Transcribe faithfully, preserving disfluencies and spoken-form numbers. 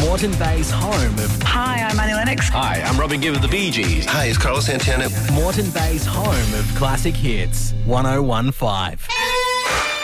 Moreton Bay's home of... Hi, I'm Annie Lennox. Hi, I'm Robin Gibb of the Bee Gees. Hi, it's Carlos Santana. Moreton Bay's home of classic hits. one oh one five.